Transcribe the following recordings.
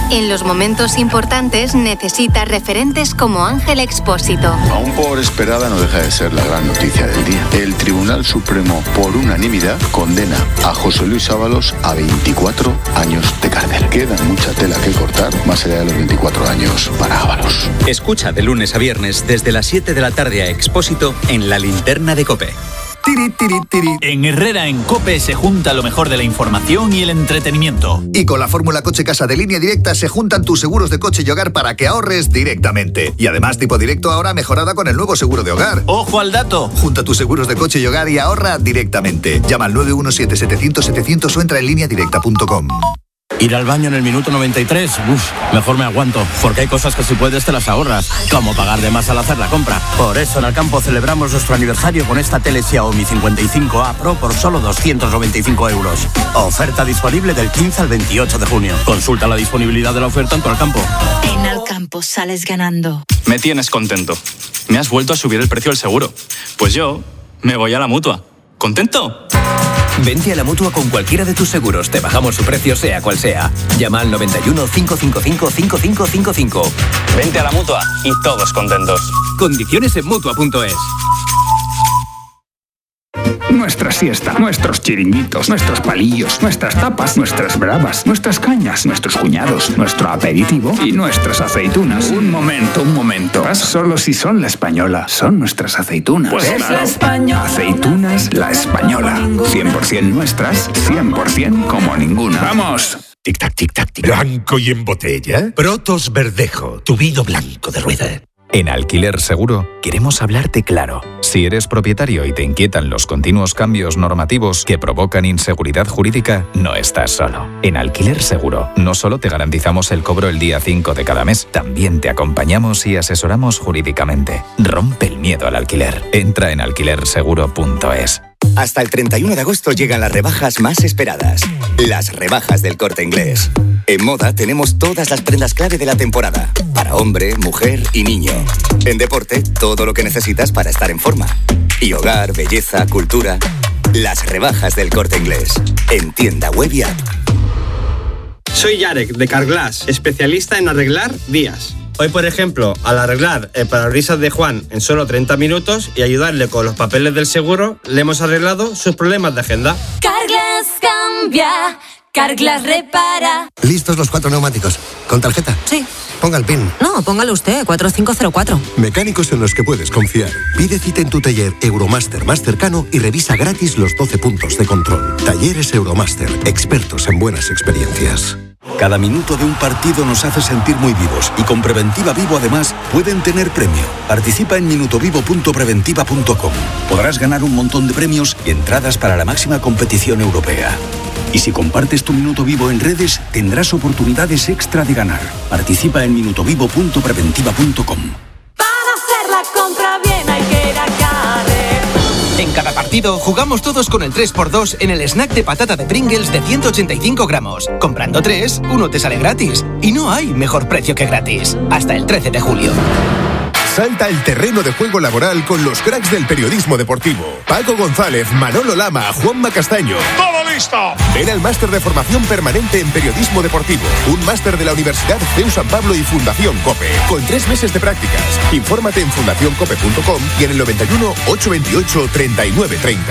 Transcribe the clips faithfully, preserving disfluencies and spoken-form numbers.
En los momentos importantes necesita referentes como Ángel Expósito. Aún por esperada no deja de ser la gran noticia del día. El Tribunal Supremo, por unanimidad, condena a José Luis Ábalos a veinticuatro años de cárcel. Queda mucha tela que cortar, más allá de los veinticuatro años para Ábalos. Escucha de lunes a viernes desde las siete de la tarde a Expósito en La Linterna de COPE. Tiri, tiri, tiri. En Herrera en COPE se junta lo mejor de la información y el entretenimiento. Y con la fórmula Coche Casa de Línea Directa se juntan tus seguros de coche y hogar para que ahorres directamente. Y además tipo directo ahora mejorada con el nuevo seguro de hogar. ¡Ojo al dato! Junta tus seguros de coche y hogar y ahorra directamente. Llama al nueve uno siete, setecientos, setecientos o entra en línea directa punto com. Ir al baño en el minuto noventa y tres, uff, mejor me aguanto, porque hay cosas que si puedes te las ahorras, como pagar de más al hacer la compra. Por eso en Alcampo celebramos nuestro aniversario con esta tele Xiaomi cincuenta y cinco A Pro por solo doscientos noventa y cinco euros. Oferta disponible del quince al veintiocho de junio. Consulta la disponibilidad de la oferta en tu Alcampo. En Alcampo sales ganando. Me tienes contento. Me has vuelto a subir el precio del seguro. Pues yo me voy a la Mutua. ¿Contento? Vente a la Mutua con cualquiera de tus seguros. Te bajamos su precio sea cual sea. Llama al noventa y uno, cinco cinco cinco, cinco cinco cinco cinco. Vente a la Mutua y todos contentos. Condiciones en Mutua punto es. Nuestra siesta, nuestros chiringuitos, nuestros palillos, nuestras tapas, nuestras bravas, nuestras cañas, nuestros cuñados, nuestro aperitivo y nuestras aceitunas. Un momento, un momento. Solo si son la española, son nuestras aceitunas. Pues es la española. Aceitunas La Española. cien por ciento nuestras, cien por ciento como ninguna. ¡Vamos! Tic-tac, tic-tac, tic. Blanco y en botella. Protos Verdejo, tu vino blanco de rueda. En Alquiler Seguro queremos hablarte claro. Si eres propietario y te inquietan los continuos cambios normativos que provocan inseguridad jurídica, no estás solo. En Alquiler Seguro no solo te garantizamos el cobro el día cinco de cada mes, también te acompañamos y asesoramos jurídicamente. Rompe el miedo al alquiler. Entra en alquiler seguro punto es. Hasta el treinta y uno de agosto llegan las rebajas más esperadas. Las rebajas del Corte Inglés. En moda tenemos todas las prendas clave de la temporada. Para hombre, mujer y niño. En deporte, todo lo que necesitas para estar en forma. Y hogar, belleza, cultura. Las rebajas del Corte Inglés. En tienda web y app. Soy Yarek, de Carglass, especialista en arreglar vías. Hoy, por ejemplo, al arreglar el parabrisas de Juan en solo treinta minutos y ayudarle con los papeles del seguro, le hemos arreglado sus problemas de agenda. Carglass cambia, Carglass repara. ¿Listos los cuatro neumáticos? ¿Con tarjeta? Sí. Ponga el PIN. No, póngalo usted, cuatro cinco cero cuatro. Mecánicos en los que puedes confiar. Pide cita en tu taller Euromaster más cercano y revisa gratis los doce puntos de control. Talleres Euromaster, expertos en buenas experiencias. Cada minuto de un partido nos hace sentir muy vivos y con Preventiva Vivo además pueden tener premio. Participa en minutovivo punto preventiva punto com. Podrás ganar un montón de premios y entradas para la máxima competición europea. Y si compartes tu minuto vivo en redes, tendrás oportunidades extra de ganar. Participa en minutovivo punto preventiva punto com. Para hacer la compra bien hay que ir a Carre. En cada partido jugamos todos con el tres por dos en el snack de patata de Pringles de ciento ochenta y cinco gramos. Comprando tres, uno te sale gratis. Y no hay mejor precio que gratis. Hasta el trece de julio. Salta el terreno de juego laboral con los cracks del periodismo deportivo. Paco González, Manolo Lama, Juanma Castaño. ¡Todo listo! Ven al máster de formación permanente en periodismo deportivo. Un máster de la Universidad C E U San Pablo y Fundación COPE. Con tres meses de prácticas. Infórmate en fundación cope punto com y en el noventa y uno, ochocientos veintiocho, treinta y nueve treinta.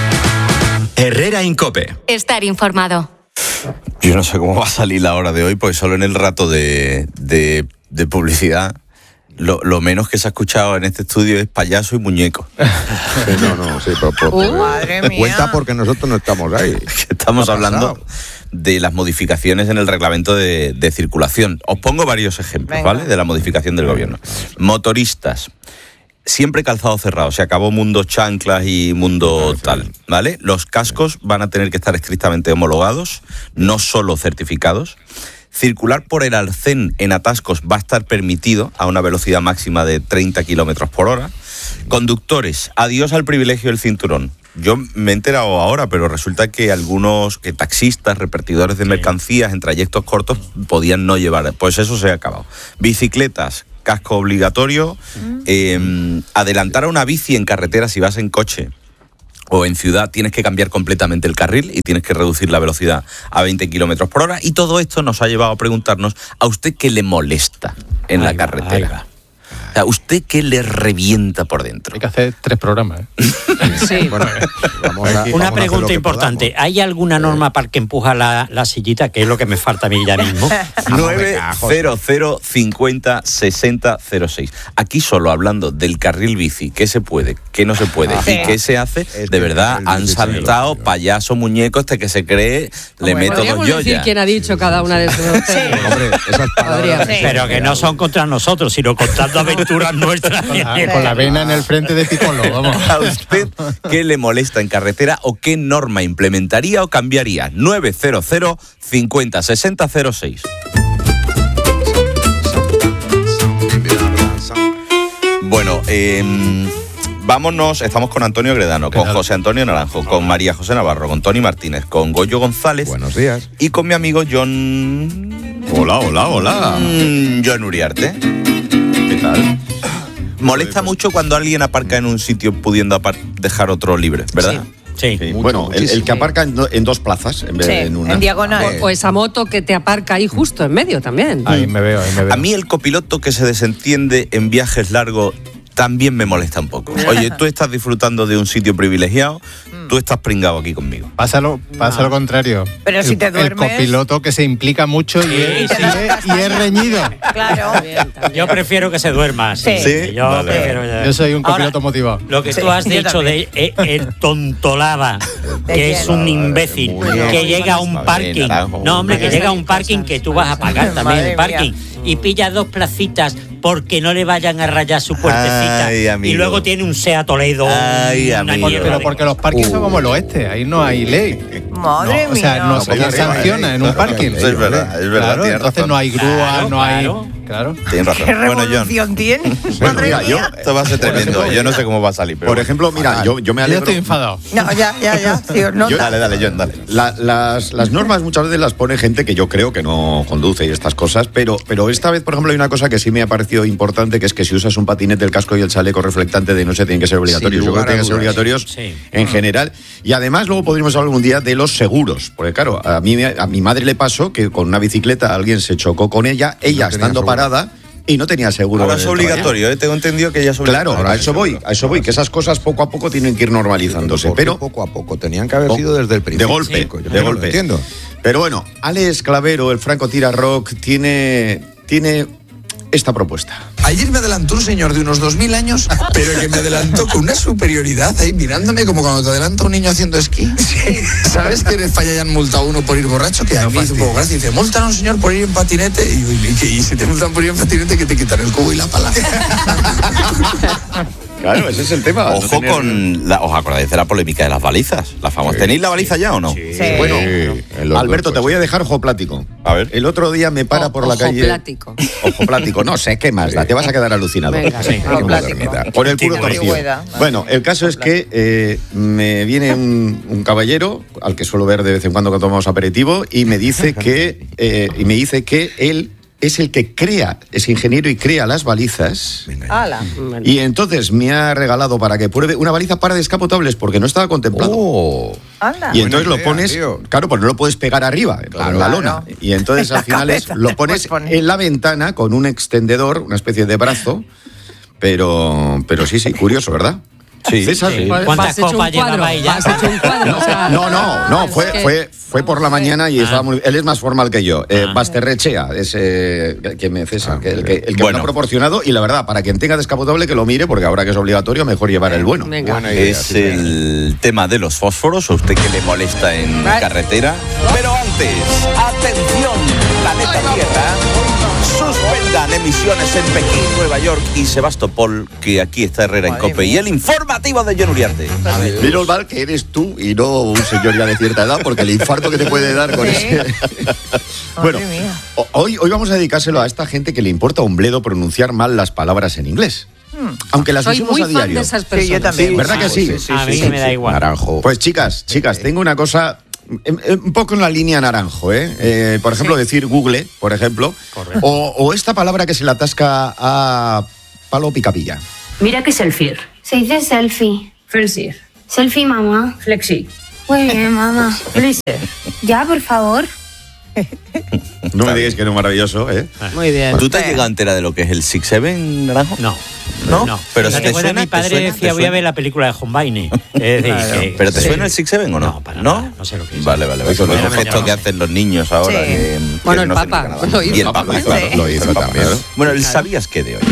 Herrera en COPE. Estar informado. Yo no sé cómo va a salir la hora de hoy, porque solo en el rato de, de, de publicidad... Lo, lo menos que se ha escuchado en este estudio es payaso y muñeco. Sí, no, no, sí, pero, pero, uh, madre mía. Cuenta porque nosotros no estamos ahí. Estamos hablando de las modificaciones en el reglamento de, de circulación. Os pongo varios ejemplos, Venga. ¿vale? De la modificación del gobierno. Motoristas. Siempre calzado cerrado. Se acabó mundo chanclas y mundo no, tal, ¿vale? Los cascos van a tener que estar estrictamente homologados, no solo certificados. Circular por el arcén en atascos va a estar permitido a una velocidad máxima de treinta kilómetros por hora. Conductores, adiós al privilegio del cinturón. Yo me he enterado ahora, pero resulta que algunos que taxistas, repartidores de mercancías en trayectos cortos podían no llevar. Pues eso se ha acabado. Bicicletas, casco obligatorio. Mm. Eh, adelantar a una bici en carretera si vas en coche o en ciudad tienes que cambiar completamente el carril y tienes que reducir la velocidad a veinte kilómetros por hora. Y todo esto nos ha llevado a preguntarnos a usted qué le molesta en ahí la va, carretera. O sea, ¿usted qué le revienta por dentro? Hay que hacer tres programas. ¿eh? Sí. Bueno, vamos a, Una vamos a hacer pregunta lo que importante. podamos. ¿Hay alguna norma para que empuja la, la sillita? Que es lo que me falta a mí ya mismo. nueve cero cero cincuenta sesenta cero seis. Aquí solo hablando del carril bici, qué se puede, qué no se puede Sí. y qué se hace, Es de que verdad el han bici saltado payaso muñeco este que se cree, le meto dos Podríamos decir yoyas. quién ha dicho cada una de sus Hombre, esas palabras. Sí. Pero que no son contra nosotros, sino contando aventuras nuestras. Con la, con la vena en el frente de Pipolo, vamos. ¿A usted qué le molesta en carretera o qué norma implementaría o cambiaría? nueve cero cero cincuenta sesenta cero seis. Bueno, eh, vámonos, estamos con Antonio Gredano, con José Antonio Naranjo, con María José Navarro, con Tony Martínez, con Goyo González. Buenos días. Y con mi amigo John... Hola, hola, hola. Mm, John Uriarte. ¿Qué tal? Molesta mucho cuando alguien aparca en un sitio pudiendo apar- dejar otro libre, ¿verdad? Sí. Sí, Bueno, el, el que aparca en, do- en dos plazas en vez Sí, de en una. en diagonal. O, o esa moto que te aparca ahí justo en medio también. Ahí me veo, ahí me veo. A mí el copiloto que se desentiende en viajes largos también me molesta un poco. Oye, tú estás disfrutando de un sitio privilegiado, tú estás pringado aquí conmigo. Pasa lo, pasa lo contrario. Pero el, si te el duermes- copiloto que se implica mucho y es, y es- y es reñido. Claro. Yo prefiero que se duerma. Sí. Sí. Yo, Vale. prefiero, Yo soy un copiloto Ahora, motivado. Lo que Sí, tú has yo dicho también. de eh, el tontolaba, ¿De que es quién? un imbécil, bien. que llega a un Madre, parking. Naranjo. No, hombre, que llega a un parking que tú vas a pagar también Madre el parking. Y pilla dos placitas porque no le vayan a rayar su puertecita. Ay, amigo. Y luego tiene un SEA Toledo. Ay, una amigo. mierda Pero de- porque los parkings son como el oeste, ahí no hay ley. Madre No, o sea, mía. no se No, les sanciona en un parking. Eso es verdad, es verdad. Claro, tienes entonces razón. no hay grúa, Claro, no hay. claro. Claro. Tienes razón. ¿Qué Bueno, John, revolución tiene? Bueno, mira, yo, esto va a ser tremendo. Yo no sé cómo va a salir. Pero por bueno. ejemplo, mira, yo, yo me Yo alegro. estoy enfadado. No, ya, ya, ya. Sí, os nota. Yo- Dale, dale, John, dale. La- las, las normas muchas veces las pone gente que yo creo que no conduce y estas cosas, pero, pero esta vez, por ejemplo, hay una cosa que sí me ha parecido importante, que es que si usas un patinete, el casco y el chaleco reflectante de noche tienen que ser obligatorios. Sin Yo creo lugar que a tienen que ser dudas. obligatorios Sí. en general. Y además luego podríamos hablar un día de los seguros, porque claro, a, mí, me- a mi madre le pasó que con una bicicleta alguien se chocó con ella, ella tenía estando seguro. parada y no tenía seguro. Ahora es del caballero. obligatorio, ¿eh? Tengo entendido que ya es obligatorio. Claro, a eso voy, a eso voy, que esas cosas poco a poco tienen que ir normalizándose, ¿Por qué pero poco a poco tenían que haber Oh, sido desde el principio. de golpe, Yo de no lo golpe. entiendo. Pero bueno, Alex Clavero, el Franco Tira Rock, tiene, tiene esta propuesta. Ayer me adelantó un señor de unos dos mil años, pero que me adelantó con una superioridad ahí mirándome como cuando te adelanta un niño haciendo esquí. ¿Sabes que en España ya han multado a uno por ir borracho? Que a mí me hizo un poco gracia. Dice, multan a un señor por ir en patinete y, y, y, y si te multan por ir en patinete que te quitan el cubo y la pala. Claro, ese es el tema. Ojo no tener- con... La, ¿os acordáis de la polémica de las balizas? La famosa. ¿Tenéis la baliza ya o no? Bueno, en los Alberto, dos, te voy a dejar ojo plático. A ver. El otro día me para O- por la ojo calle. plático. Ojo plático, no sé qué más da, te vas a quedar alucinado. Venga, Sí, ojo qué plático. modernidad. Por el puro torcido. Antigüedad. Bueno, el caso es que eh, me viene un, un caballero al que suelo ver de vez en cuando cuando tomamos aperitivo y me dice que eh, y me dice que él es el que crea, es ingeniero y crea las balizas. Ala. Y entonces me ha regalado para que pruebe una baliza para descapotables porque no estaba contemplado. Oh. Anda. Y entonces Buena lo idea, pones, tío. claro, pues no lo puedes pegar arriba, en la lona. Y entonces En la al final es, cabeza lo te pones puedes poner. en la ventana con un extendedor, una especie de brazo. Pero, pero sí, sí, curioso, ¿verdad? Sí, César. sí. Pues ¿Cuántas has hecho un copas cuadro, llevaba ella? has hecho un cuadro, o sea, No, no, no, fue, es que- fue, fue por la mañana y estaba muy, él es más formal que yo. Eh, Ah. Basterrechea es eh, que me César, que, el que, el que Bueno. me lo ha proporcionado. Y la verdad, para quien tenga descapotable que lo mire, porque ahora que es obligatorio, mejor llevar el bueno. Venga. Buena idea, Es sí. el tema de los fósforos, a usted que le molesta en Vale. carretera. Pero antes, atención, planeta Tierra, suspendan emisiones en Pekín, Nueva York y Sebastopol, que aquí está Herrera en Madre Cope. mía. Y el informativo de John Uriarte. Menos mal que eres tú y no un señor ya de cierta edad, porque el infarto que te puede dar con Sí. ese. Bueno, Madre mía. ho- hoy, hoy vamos a dedicárselo a esta gente que le importa un bledo pronunciar mal las palabras en inglés. Aunque las Soy usemos muy a fan diario. de esas personas. Sí, yo también. ¿Verdad que sí? A mí me da igual. Naranjo. Pues chicas, chicas, tengo una cosa em, em, un poco en la línea naranjo, ¿eh? Eh, por ejemplo, decir Google, por ejemplo, o, o esta palabra que se le atasca a palo picapilla. Mira qué selfie. Se dice selfie. Selfie. Selfie, mamá. Flexi. Muy bien, mamá. Felice. Ya, por favor. No me digáis que no es maravilloso, ¿eh? Muy bien. ¿Tú te has llegado entera de lo que es el Six Seven, Naranjo? No. ¿No? No. Pero ¿te si te acuerdas? suena, Mi padre ¿te suena? decía, ¿Te voy a suena? ver la película de Hombaini. Es decir, Claro. que- ¿Pero te sí. suena el Six Seven o no? No, para ¿No? nada, no sé lo que es. Vale, vale, vale. Eso Los lo efectos hizo. que hacen los niños ahora. Sí. que- Bueno, que el no hacen Papa nada. lo hizo. Y el Papa lo hizo. Sí. Lo hizo El Papa. también. Bueno, el ¿sabías qué de hoy?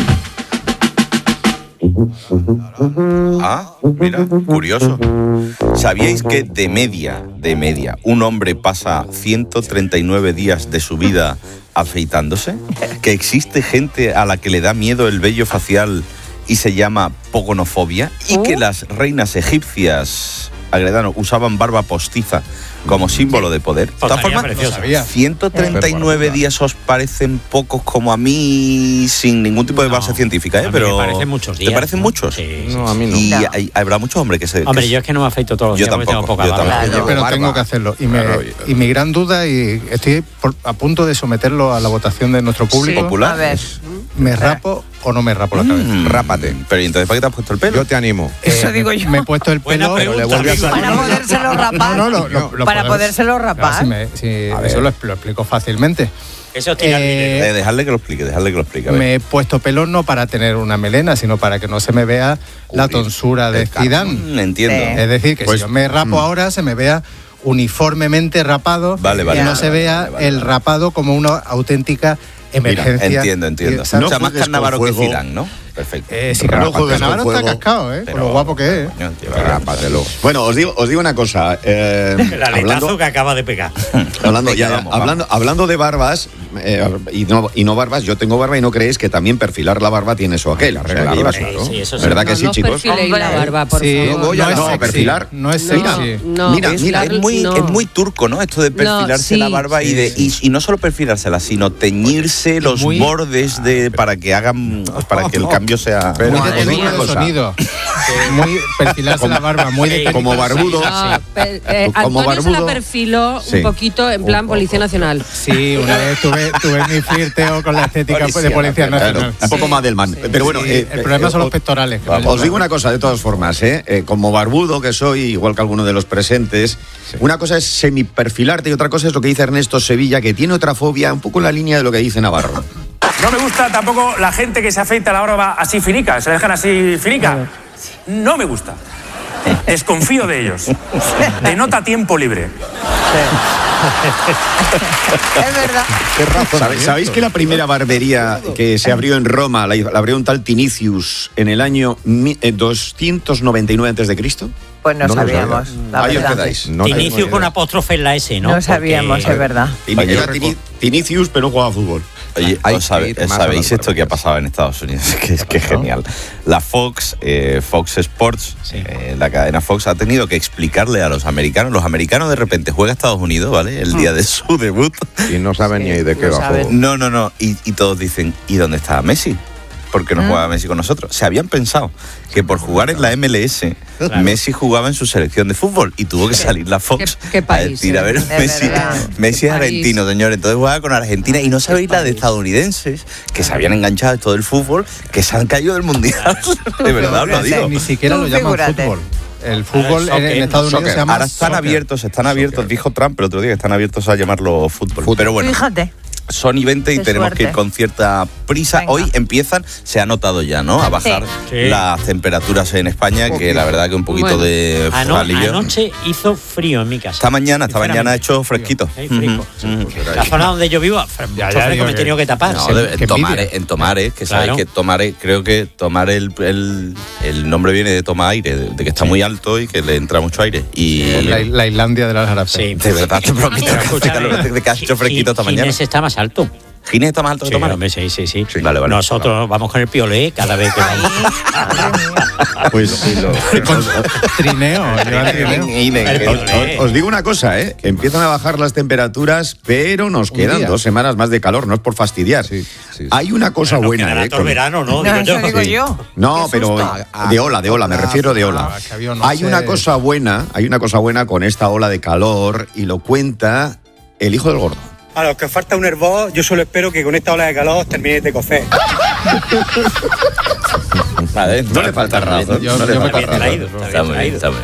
Ah, mira, curioso. ¿Sabíais que de media, de media, un hombre pasa ciento treinta y nueve días de su vida afeitándose? ¿Que existe gente a la que le da miedo el vello facial y se llama pogonofobia? ¿Y que las reinas egipcias, Agredano, usaban barba postiza como símbolo de poder? De todas Estaría formas, precioso. ciento treinta y nueve días os parecen pocos como a mí, sin ningún tipo de base científica, ¿eh? a mí Pero me parecen muchos días, ¿Te parecen ¿no? muchos? Sí, No, sí, a mí no. sí. Y No. hay- habrá muchos hombres que se... Hombre, que yo es que no me afeito todos los Yo días porque tengo tampoco, poca yo barba. tampoco. Pero barba. tengo que hacerlo. Y, me- Claro, y mi gran duda, y estoy por- a punto de someterlo a la votación de nuestro público. Popular. A ver. ¿Me rapo o no me rapo la cabeza? Mm, Rápate. Pero ¿y entonces para qué te has puesto el pelo? Yo te animo. Eso Eh, digo me, yo. me he puesto el Buena pelo. pregunta, le volví a amigo. salir. Para podérselo rapar. No, no, lo- lo- lo Para podemos- podérselo Claro, rapar. si me- si- eso lo, lo explico fácilmente. Eso es tirar Eh, dinero. Eh, dejarle que lo explique, dejarle que lo explique. a ver. Me he puesto pelo no para tener una melena, sino para que no se me vea la tonsura de Zidane. Mm, entiendo. Sí. Es decir, que Pues, si yo me rapo mm. ahora, se me vea uniformemente rapado Vale, vale, y no vale, se vale, vea vale, vale, el vale. rapado como una auténtica emergencia. Entiendo, entiendo. Y, ¿sabes? o sea, más juegues con carnavaro que fuego. Zidane, ¿no? Perfecto. Eh, sí, No claro, juegues con Cannavaro está fuego. cascado, ¿eh? Pero- Con lo guapo que es. Coño, tío, Rápatelo. Bueno, os digo, os digo una cosa. eh, El aletazo hablando, que acaba de pegar. hablando, ya, Venga, ya, vamos, hablando, hablando de barbas eh, y, no, y no barbas, yo tengo barba y no creéis que también perfilar la barba tiene eso aquel. O sea, que llevas- Sí, sí, eso sí. ¿Verdad No, que sí, no chicos? perfiléis la barba, por Sí, favor. no, no, es no, sexy, perfilar. no es Mira, sexy. No, mira, es mira, la- Es muy, no. es muy turco, ¿no? Esto de perfilarse sí, la barba y de y, y no solo perfilársela, sino teñirse los muy- bordes de para que hagan para que el cambio sea. Pero- Muy de Madre técnica mía, de cosa. sonido. Muy perfilarse la barba, muy de como técnica. barbudo. No, pe- eh, Como Antonio se la barbudo. perfiló Sí. un poquito en plan Policía Nacional. Sí, una vez tuve, tuve mi flirteo con la estética Policía de Policía Nacional. Nacional. Claro, un poco más del man. Pero bueno, Sí, eh, el problema eh, son los os- pectorales. que Os me- digo una cosa, de todas formas, ¿eh? Eh, como barbudo que soy, igual que alguno de los presentes, una cosa es semiperfilarte y otra cosa es lo que dice Ernesto Sevilla, que tiene otra fobia un poco en la línea de lo que dice Navarro. No me gusta tampoco la gente que se afeita la barba así finica, se la dejan así finica. No me gusta. Desconfío de ellos. Denota tiempo libre. Es verdad. ¿Sabéis, sabéis que la primera barbería que se abrió en Roma la, la abrió un tal Tinicius en el año mi- eh, doscientos noventa y nueve antes de Cristo? Pues no, No lo sabíamos. sabía. La Ahí os verdad. quedáis. No tengo Inicio ni con idea. apóstrofe en la S, ¿no? No sabíamos, Porque- es verdad. Y era Tini- Tinicius, pero no jugaba a fútbol. Oye, Hay ¿os sabe- que ir más ¿sabéis a las esto que ha barberías. pasado en Estados Unidos? que es que es genial. La Fox, eh, Fox Sports, eh, la cadena Fox, ha tenido que explicarle a los americanos. Los americanos de repente juega a Estados Unidos, ¿vale? El día de su debut. Y no saben ni de qué no va saben. juego. No, no, no. Y, y todos dicen, ¿y dónde está Messi? ¿Por qué no juega Messi con nosotros? Se habían pensado que por jugar en la M L S, Messi jugaba en su selección de fútbol y tuvo que salir la Fox ¿Qué- qué país, a decir, eh? a ver, Es Messi, verdad. Messi es País. argentino, señor. Entonces juega con Argentina y no sabéis la de estadounidenses que se habían enganchado de todo el fútbol, que se han caído del mundial. De verdad, os lo digo. Ni siquiera Tú lo llaman figúrate. fútbol. El fútbol Ahora, en, en soccer, Estados Unidos soccer. se llama Ahora están soccer. abiertos, están abiertos, dijo Trump el otro día que están abiertos a llamarlo fútbol. Pero bueno, Fíjate. son y veinte y Qué tenemos suerte. que ir con cierta prisa. Venga. Hoy empiezan, se ha notado ya, ¿no? A bajar Sí. las temperaturas en España, que la verdad que un poquito Bueno. de Ano- alivio. anoche hizo frío en mi casa. Esta mañana, esta mañana ha hecho fresquito. Sí, fresco. Ujú, ujú. La zona donde yo vivo, mucho ya fresco digo me he que- tenido que tapar. No, Sí. de- qué en Tomares, envidia. en Tomares, que Claro. sabéis que Tomares, creo que tomar el, el, el nombre viene de toma aire, de, de que está muy alto y que le entra mucho aire. Y La, la Islandia de las Jarapes. Sí. de verdad te prometo Pero que, escúchame, de que ha hecho fresquito esta mañana. Ginés está más alto. Ginés está más alto que Sí, Tomares. hombre, sí, sí, sí. Vale, vale. Nosotros vamos con el piolé cada vez que vamos. Pues Trineo, llevan trineo. El Os, piolé. os digo una cosa, ¿eh? Empiezan a bajar las temperaturas, pero nos Un quedan día. dos semanas más de calor, no es por fastidiar. Sí, sí. Hay una cosa Nos buena, quedará ¿eh? todo el con- verano, ¿no? No, Digo eso yo. digo Sí. yo. No, Qué pero susto. de ola, de ola, me refiero de ola. Ah, que había unos Hay una seis. cosa buena, hay una cosa buena con esta ola de calor y lo cuenta el hijo del gordo. A los que os falta un hervor, yo solo espero que con esta ola de calor terminéis de cocer. Vale, No le falta razón. Yo- no le yo me falta Está bien razón. traído, está Está bien muy bien, traído. está muy bien.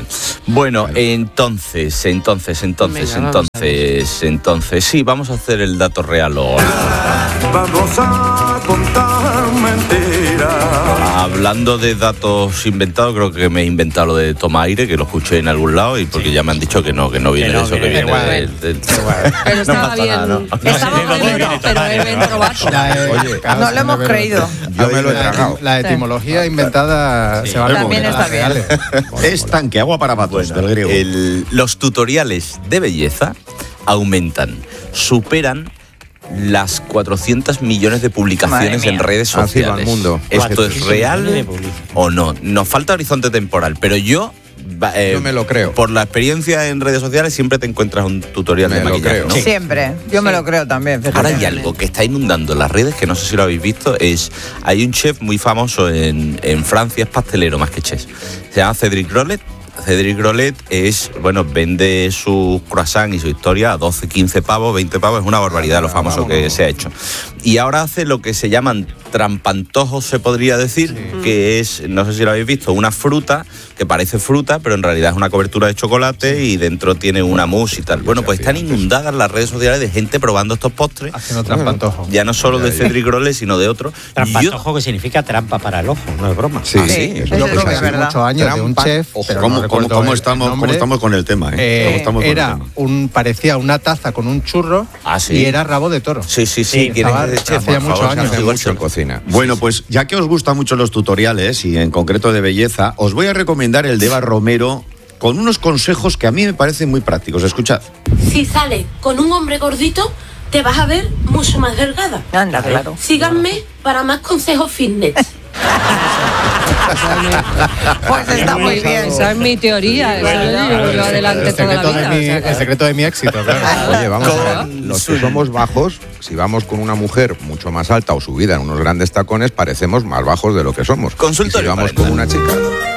Bueno, entonces, entonces, entonces, Venga, vamos entonces, entonces, sí, vamos a hacer el dato real o... Vamos a contar mentiras. Hablando de datos inventados, creo que me he inventado lo de toma aire, que lo escuché en algún lado y porque ya me han dicho que no, que no viene de eso, que viene del... del- Pero estaba bien. nada, ¿no? Estaba bonito, pero es ventrovato. Oye, No lo hemos creído. Yo me lo he tragado. La etimología inventada se va a También está bien. Es tanque, agua para patos, del griego. El- los tutoriales de belleza aumentan, superan las cuatrocientos millones de publicaciones Madre mía. en redes Así va el sociales. mundo. ¿Esto es cuatrocientos real millones de publicaciones. o no? Nos falta horizonte temporal, pero yo... va- eh, No me lo creo. Por la experiencia en redes sociales siempre te encuentras un tutorial Me de lo maquillaje, creo. ¿no? Siempre. Yo me lo creo también. fíjate. Ahora hay algo que está inundando las redes, que no sé si lo habéis visto, es... Hay un chef muy famoso en, en Francia, es pastelero más que chef. Se llama Cédric Grolet. Cédric Grolet es, bueno, vende su croissant y su historia a doce, quince pavos, veinte pavos, es una barbaridad lo famoso que se ha hecho. Y ahora hace lo que se llaman trampantojos, se podría decir, que es, no sé si lo habéis visto, una fruta que parece fruta, pero en realidad es una cobertura de chocolate y dentro tiene una mousse y tal. Bueno, pues están inundadas las redes sociales de gente probando estos postres. Haciendo trampantojo. Ya no solo de Cédric Grolet, sino de otros. Trampantojo, que significa trampa para el ojo, no es broma. Sí, sí. Yo probé hace muchos años de un Trampa- chef, Ojo, pero ¿cómo, no cómo- recuerdo cómo el estamos, nombre. cómo estamos con el tema? ¿eh? Eh, ¿Cómo estamos con el era tema? un parecía una taza con un churro sí. y era rabo de toro. Sí, sí, sí. ¿Quién estaba- es ese chef? hacía Por muchos favor, años. se hace mucho en cocina. Bueno, pues ya que os gustan mucho los tutoriales y en concreto de belleza, os voy a recomendar el de Eva Romero con unos consejos que a mí me parecen muy prácticos. Escuchad. Si sales con un hombre gordito, te vas a ver mucho más delgada. Anda, claro. Síganme para más consejos fitness. Pues está muy bien. Esa es mi teoría. Eso yo lo adelante el, toda la secreto de vida. mi, o sea que- el secreto de mi éxito, claro. Oye, vamos a ver, los que somos bajos, si vamos con una mujer mucho más alta o subida en unos grandes tacones, parecemos más bajos de lo que somos. Consultorio Y si vamos parental. con una chica...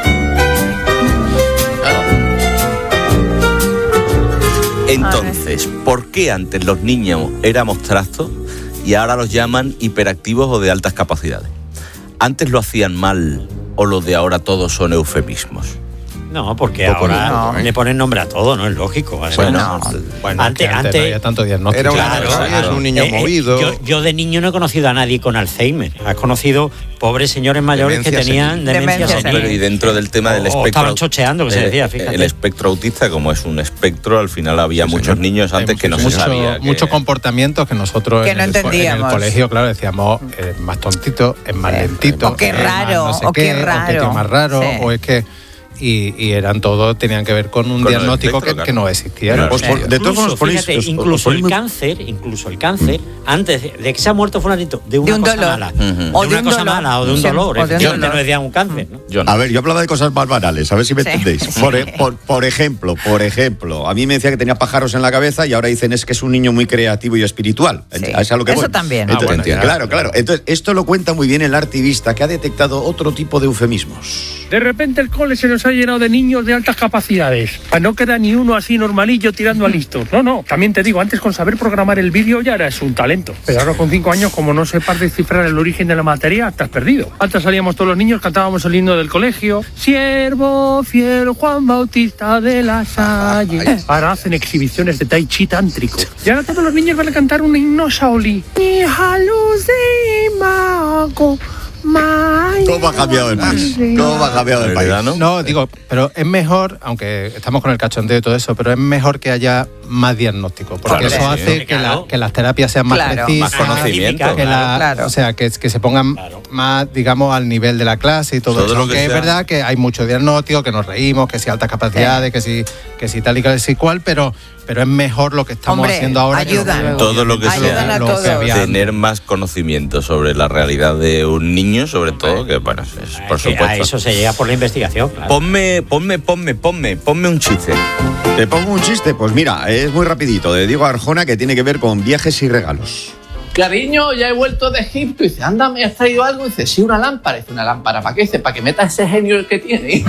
Entonces, ¿por qué antes los niños éramos trastos y ahora los llaman hiperactivos o de altas capacidades? ¿Antes lo hacían mal o lo de ahora todos son eufemismos? No, porque Poco ahora no, ¿eh? le ponen nombre a todo, ¿no? Es lógico. Bueno, Además, Bueno, antes, que antes, no había tanto diagnóstico. Era una Claro, persona, claro. es un niño Eh, eh, movido. yo, yo de niño no he conocido a nadie con Alzheimer. Has conocido pobres señores mayores Demencia que tenían senil. demencia Demencia senil. Pero y dentro del tema del O- o espectro... estaban chocheando, que se eh, decía, fíjate. El espectro autista, como es un espectro, al final había Sí, muchos señor. niños antes que no se mucho, sabía. que- muchos comportamientos que nosotros Que en, no el, co- en el entendíamos. colegio, claro, decíamos es más tontito, es más lentito, O qué es más raro, no sé o qué qué, raro. o que tío más raro, Sí. o es que y, y eran todos, tenían que ver con un Con el diagnóstico espectro, que, claro. que no existía. Claro. Pues por- de todas Incluso, formas, ponéis- fíjate, os- os incluso ponéis el muy- cáncer, incluso el cáncer, antes de, de que se ha muerto fulanito, de una De un cosa dolor. mala, Ujú. de O de una un cosa dolor. mala o de un Sí, dolor. o de un Efectivamente, dolor. no decía un cáncer, ¿no? Yo no. A ver, yo hablaba de cosas más banales, a ver si me Sí. entendéis. Por, e- por- por ejemplo, por ejemplo, a mí me decía que tenía pájaros en la cabeza y ahora dicen es que es un niño muy creativo y espiritual. Sí. A eso, a lo que Eso voy. también. Entonces, Ah, bueno, ya. claro, claro. Entonces, esto lo cuenta muy bien el artivista que ha detectado otro tipo de eufemismos. De repente el cole se nos ha llenado de niños de altas capacidades. No queda ni uno así normalillo tirando a listo. No, no. También te digo, antes con saber programar el vídeo ya eras un talento. Pero ahora con cinco años, como no sepas descifrar el origen de la materia, estás perdido. Antes salíamos todos los niños, cantábamos el himno del colegio. Siervo fiel Juan Bautista de la Salle. Ahora hacen exhibiciones de tai chi tántrico. Y ahora todos los niños van a cantar un himno Shaolí. Hija luz de mago. ¿Cómo ha cambiado el país? ¿Cómo ha cambiado el país? ¿Verdad, no? No, digo, pero es mejor, aunque estamos con el cachondeo y todo eso, pero es mejor que haya más diagnóstico, porque Claro, eso sí, hace sí, que, claro. la- que las terapias sean más Claro. precisas, Más conocimiento. que la- Claro. o sea, que, que se pongan más, digamos, al nivel de la clase y todo, Todo eso. lo que Aunque es sea. verdad que hay mucho diagnóstico, que nos reímos, que si altas capacidades, que si que si tal y que si cual, pero pero es mejor lo que estamos Hombre, haciendo ahora. que lo que- ayudan. Todo lo que Ayudan sea a lo que todos. había antes. tener más conocimiento sobre la realidad de un niño, sobre todo, que bueno, es, por Es que supuesto. a eso se llega por la investigación, claro. Ponme, ponme, ponme, ponme, ponme un chiste. ¿Te pongo un chiste? Pues mira, es muy rapidito, de Diego Arjona, que tiene que ver con viajes y regalos. cariño, ya he vuelto de Egipto. Y dice, anda, ¿me has traído algo? Y dice, sí, una lámpara. Y dice, ¿una lámpara para qué? Dice, para que metas ese genio que tiene.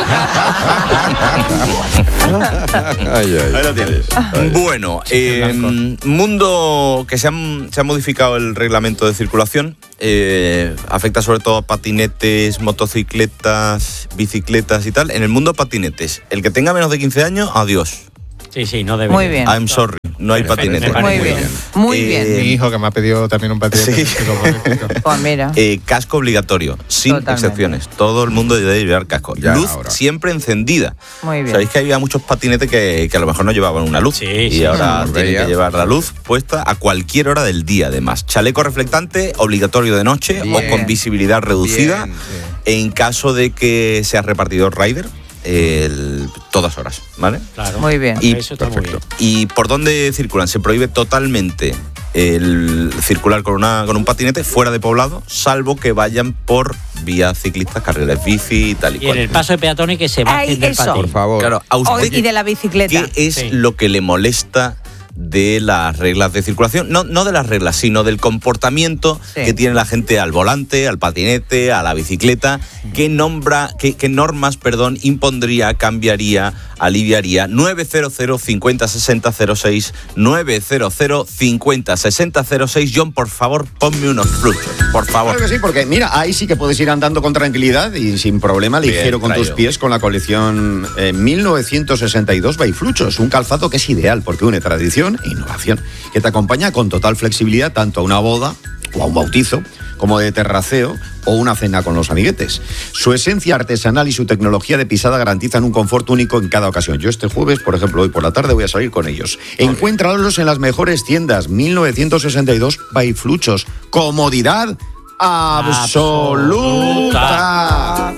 Ay, ay. Ahí lo tienes. Bueno, eh, mundo que se, han, se ha modificado el reglamento de circulación. Eh, afecta sobre todo a patinetes, motocicletas, bicicletas y tal. En el mundo patinetes, el que tenga menos de quince años, adiós. Sí, sí, no debe. Muy bien. I'm sorry, no hay patinetes. Muy bien, muy bien. Mi hijo que me ha pedido también un patinete. Sí. Pues mira. Eh, casco obligatorio, sin Totalmente. excepciones. Todo el mundo debe llevar casco. Ya, luz ahora. siempre encendida. Muy bien. Sabéis que había muchos patinetes que, que a lo mejor no llevaban una luz. Sí, y sí, ahora sí. tienen Veía. que llevar la luz puesta a cualquier hora del día, además. Chaleco reflectante, obligatorio de noche Bien. o con visibilidad reducida. Bien, sí. En caso de que sea repartidor rider, el, todas horas, ¿vale? Claro. Muy bien. Y, Eso está muy bien. ¿Y por dónde circulan? Se prohíbe totalmente el circular con, una, con un patinete fuera de poblado, salvo que vayan por vías ciclistas, carriles bici y tal y, Y en cual. el paso de peatones que se bajen Ay, del eso. patín. Por favor. Claro, a usted, Hoy, y de la bicicleta. ¿qué es Sí. lo que le molesta de las reglas de circulación? No, no de las reglas, sino del comportamiento Sí. que tiene la gente al volante, al patinete, a la bicicleta. ¿Qué, nombra, qué, qué normas perdón, impondría, cambiaría, aliviaría? nueve cero cero, cincuenta, sesenta, cero seis, nueve cero cero, cincuenta, sesenta, cero seis. John, por favor, ponme unos fluchos, por favor. Claro que sí, porque mira, ahí sí que puedes ir andando con tranquilidad y sin problema, Bien ligero con tus traído. pies, con la colección eh, mil novecientos sesenta y dos by Fluchos, un calzado que es ideal porque une tradición e innovación, que te acompaña con total flexibilidad tanto a una boda o a un bautizo, como de terraceo o una cena con los amiguetes. Su esencia artesanal y su tecnología de pisada garantizan un confort único en cada ocasión. Yo este jueves, por ejemplo, hoy por la tarde voy a salir con ellos. Encuéntralos en las mejores tiendas, mil novecientos sesenta y dos by Fluchos. Comodidad absoluta.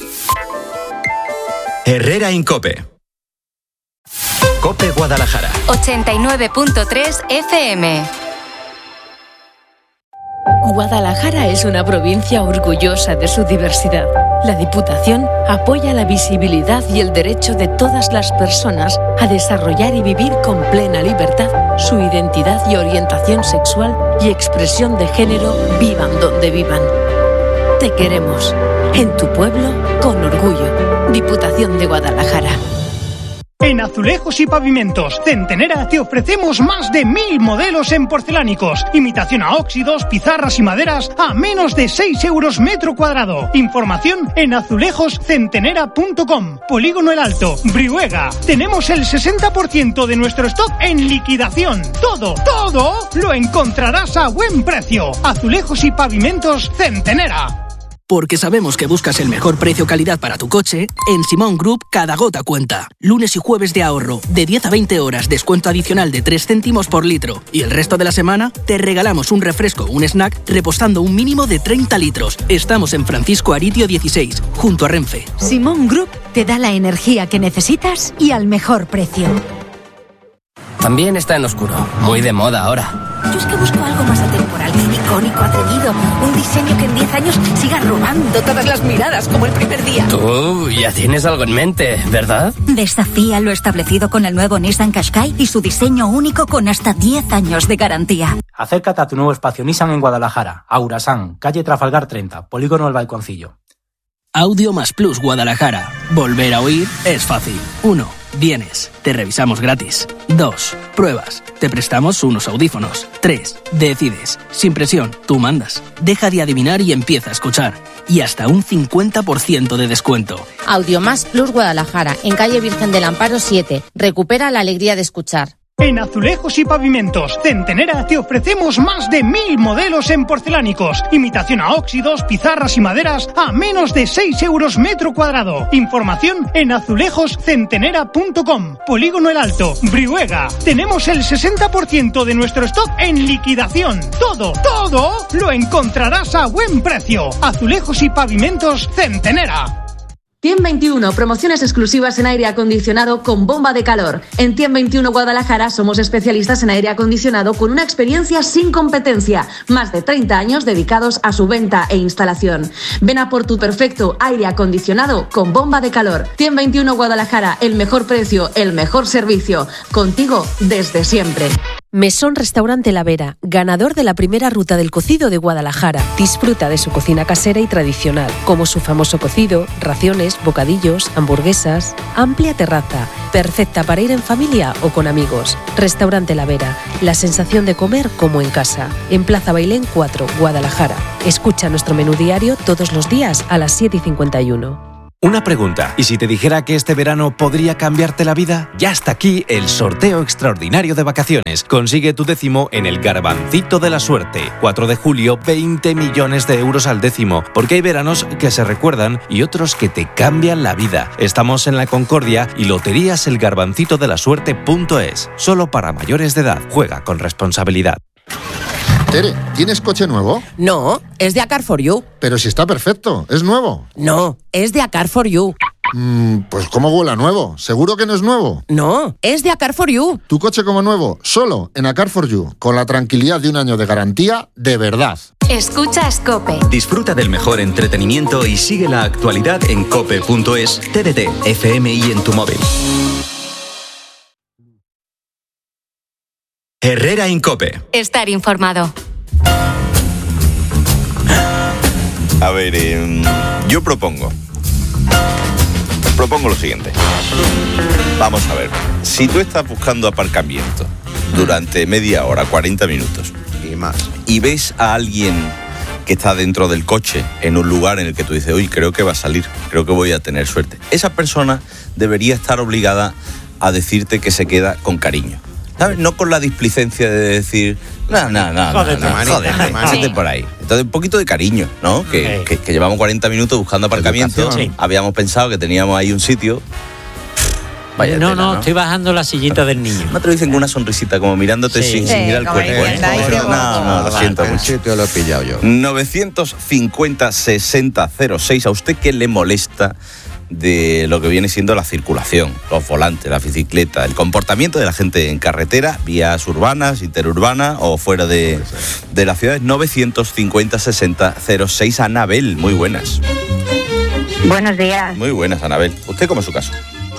Herrera Incope. Cope Guadalajara. ochenta y nueve punto tres F M. Guadalajara es una provincia orgullosa de su diversidad. La Diputación apoya la visibilidad y el derecho de todas las personas a desarrollar y vivir con plena libertad su identidad y orientación sexual y expresión de género, vivan donde vivan. Te queremos. En tu pueblo, con orgullo. Diputación de Guadalajara. En Azulejos y Pavimentos Centenera te ofrecemos más de mil modelos en porcelánicos, imitación a óxidos, pizarras y maderas a menos de seis euros metro cuadrado. Información en azulejos centenera punto com. Polígono El Alto, Brihuega. Tenemos el sesenta por ciento de nuestro stock en liquidación. Todo, todo lo encontrarás a buen precio. Azulejos y Pavimentos Centenera. Porque sabemos que buscas el mejor precio-calidad para tu coche, en Simón Group cada gota cuenta. Lunes y jueves de ahorro, de diez a veinte horas, descuento adicional de tres céntimos por litro. Y el resto de la semana, te regalamos un refresco o un snack repostando un mínimo de treinta litros. Estamos en Francisco Aritio dieciséis, junto a Renfe. Simón Group te da la energía que necesitas y al mejor precio. También está en oscuro, muy de moda ahora. Yo es que busco algo más atemporal, icónico, atrevido, un diseño que en diez años siga robando todas las miradas como el primer día. Tú ya tienes algo en mente, ¿verdad? Desafía lo establecido con el nuevo Nissan Qashqai y su diseño único con hasta diez años de garantía. Acércate a tu nuevo espacio Nissan en Guadalajara, Aurasan, calle Trafalgar treinta, Polígono El Balconcillo. Audio Más Plus Guadalajara. Volver a oír es fácil. uno. Vienes. Te revisamos gratis. dos. Pruebas. Te prestamos unos audífonos. tres. Decides. Sin presión. Tú mandas. Deja de adivinar y empieza a escuchar. Y hasta un cincuenta por ciento de descuento. Audio Más Plus Guadalajara, en calle Virgen del Amparo siete. Recupera la alegría de escuchar. En Azulejos y Pavimentos Centenera te ofrecemos más de mil modelos en porcelánicos, imitación a óxidos, pizarras y maderas a menos de seis euros metro cuadrado. Información en azulejos centenera punto com. Polígono El Alto, Brihuega. Tenemos el sesenta por ciento de nuestro stock en liquidación. Todo, todo lo encontrarás a buen precio. Azulejos y Pavimentos Centenera. Tiem veintiuno, promociones exclusivas en aire acondicionado con bomba de calor. En Tiem veintiuno Guadalajara somos especialistas en aire acondicionado con una experiencia sin competencia. Más de treinta años dedicados a su venta e instalación. Ven a por tu perfecto aire acondicionado con bomba de calor. Tiem veintiuno Guadalajara, el mejor precio, el mejor servicio. Contigo desde siempre. Mesón Restaurante La Vera, ganador de la primera ruta del cocido de Guadalajara. Disfruta de su cocina casera y tradicional, como su famoso cocido, raciones, bocadillos, hamburguesas. Amplia terraza, perfecta para ir en familia o con amigos. Restaurante La Vera, la sensación de comer como en casa. En Plaza Bailén cuatro, Guadalajara. Escucha nuestro menú diario todos los días a las siete y cincuenta y uno. Una pregunta, ¿y si te dijera que este verano podría cambiarte la vida? Ya está aquí el sorteo extraordinario de vacaciones. Consigue tu décimo en el Garbancito de la Suerte. cuatro de julio, veinte millones de euros al décimo. Porque hay veranos que se recuerdan y otros que te cambian la vida. Estamos en La Concordia y loterías el garbancito de la suerte punto es. Solo para mayores de edad. Juega con responsabilidad. Tere, ¿tienes coche nuevo? No, es de A Car for You. Pero si está perfecto, es nuevo. No, es de A Car for You. Mm, pues ¿cómo huele a nuevo? ¿Seguro que no es nuevo? No, es de A Car for You. Tu coche como nuevo, solo en A Car for You, con la tranquilidad de un año de garantía de verdad. Escuchas COPE. Disfruta del mejor entretenimiento y sigue la actualidad en cope punto es, T D T, F M I en tu móvil. Herrera en COPE. Estar informado. A ver, eh, yo propongo. Propongo lo siguiente. Vamos a ver. Si tú estás buscando aparcamiento durante media hora, cuarenta minutos y más, y ves a alguien que está dentro del coche en un lugar en el que tú dices, uy, creo que va a salir, creo que voy a tener suerte, esa persona debería estar obligada a decirte que se queda con cariño. ¿Sabes? No con la displicencia de decir, no, no, no, Jódete, no, no, manita, jódete, manita. jódete por ahí. Entonces, un poquito de cariño, ¿no? Que, Sí. que, que llevamos cuarenta minutos buscando aparcamiento. Educación. Sí. Habíamos pensado que teníamos ahí un sitio. Vaya no, tela, no, ¿no? estoy bajando la sillita del niño. No te lo dicen con una sonrisita, como mirándote Sí. sin, Sí, sin mirar el como cuerpo. ¿eh? diciendo, "Ay, qué No, no, no, lo bobo". siento El mucho. sitio lo he pillado yo. novecientos cincuenta sesenta cero seis. ¿A usted qué le molesta de lo que viene siendo la circulación, los volantes, la bicicleta, el comportamiento de la gente en carretera, vías urbanas, interurbanas o fuera de, de las ciudades? Novecientos cincuenta sesenta cero seis. Anabel, muy buenas. Buenos días. Muy buenas, Anabel. ¿Usted cómo es su caso?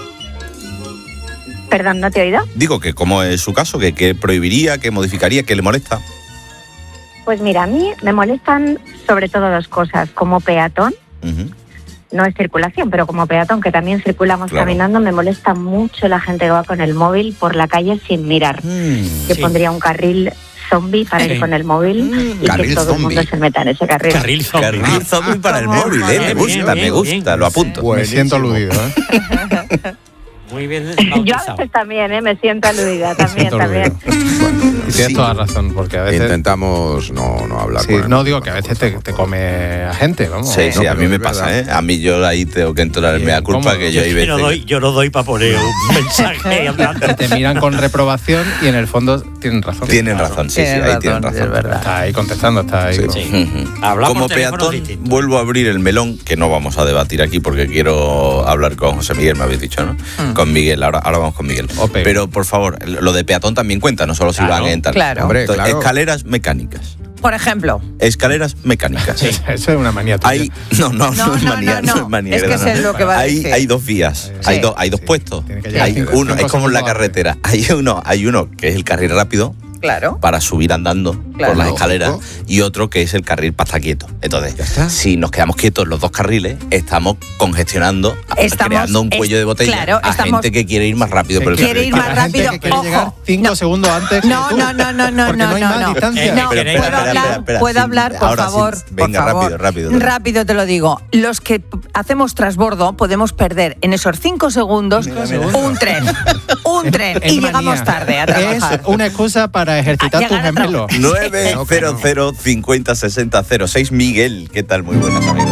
Perdón, ¿no te he oído? Digo que cómo es su caso, que qué prohibiría, qué modificaría, qué le molesta. Pues mira, a mí me molestan sobre todo dos cosas. Como peatón, Ujú. no es circulación, pero como peatón, que también circulamos Claro. caminando, me molesta mucho la gente que va con el móvil por la calle sin mirar. Yo sí. pondría un carril zombie para Sí. ir con el móvil y Carril que todo el mundo zombie. se meta en ese carril. Carril zombie. Carril zombie para el móvil, ¿eh? Me Bien, gusta, bien, me bien, gusta, bien. lo apunto. Me siento aludido, ¿eh? Muy bien Yo a bautizado. veces también, ¿eh? Me siento aludida, también, siento también. Y tienes toda la razón, porque a veces... Intentamos no, no hablar Sí, con él. no digo que a veces te, te come a gente, vamos. Sí, sí, No, a pero mí me es pasa, verdad. ¿eh? A mí yo ahí tengo que entrar en Sí, mea culpa, incómodo. que yo hay Yo veces... no doy, yo no doy para poner un mensaje hablando. Y te miran con reprobación y en el fondo tienen razón. Tienen Claro. razón, sí, sí, Tienes ahí razón, tienen sí, razón. es verdad. Está ahí contestando, está ahí. Sí. Sí. Ujú. Hablamos Como por teléfono peatón, distinto. vuelvo a abrir el melón, que no vamos a debatir aquí porque quiero hablar con José Miguel, me habéis dicho, ¿no? Mm. Con Miguel, ahora, ahora vamos con Miguel. Ope. Pero, por favor, lo de peatón también cuenta, no solo si Claro. van en tal. Claro. Hombre, Entonces, claro. Escaleras mecánicas. Por ejemplo. Escaleras mecánicas. Eso es una manía tuya. Hay, no, no, no, No, es no, manía, no, no, no. es manía. Es que no, sé no. lo que va a hay, decir. hay dos vías, Sí. hay, dos, hay dos Sí, puestos. tiene que llegar Hay cinco- uno, cinco es como en la segundos antes. carretera. Hay uno, hay uno que es el carril rápido Claro. para subir andando Claro. por las escaleras Lógico. y otro que es el carril para estar quieto. Entonces, Ya está. si nos quedamos quietos los dos carriles, estamos congestionando, Estamos- creando un cuello de botella claro, a estamos- gente que quiere ir más rápido por el Quiere carril. ir más La gente rápido, que quiere ojo. llegar cinco segundos antes que No, tú. no, no, no, no, Porque no, no hay no, más no. distancia. No, Pero espera, puedo espera, hablar, espera, espera, puedo sí. hablar, por Ahora sí, favor. venga, por favor. rápido, rápido, rápido. Rápido te lo digo. Los que p- hacemos transbordo podemos perder en esos cinco segundos un tren. Un tren. Es Y manía. llegamos tarde a Es trabajar. una excusa para ejercitar A tus llegar a tra- gemelos. nueve cero cero cincuenta sesenta cero seis. Miguel, ¿qué tal? Muy buenas, amigo.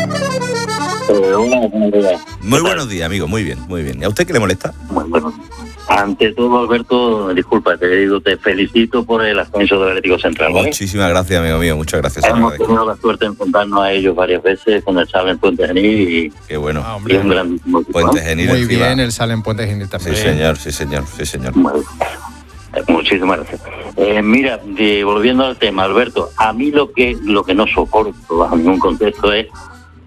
Muy buenos días, amigo. Muy bien, muy bien. ¿Y a usted qué le molesta? Muy bueno. Ante todo, Alberto, disculpa, te digo, te felicito por el ascenso del Atlético Central, ¿vale? Muchísimas gracias, amigo mío. Muchas gracias. se lo Hemos agradezco. tenido la suerte de enfrentarnos a ellos varias veces con el Sala en Puente Genil y, Qué bueno. y un grandísimo equipo, ¿no? Puente Genil Muy encima. bien, el sale en Puente Genil Sí, también. señor, sí, señor, sí, señor. Bueno, eh, muchísimas gracias. Eh, mira, de- volviendo al tema, Alberto, a mí lo que lo que no soporto bajo ningún contexto es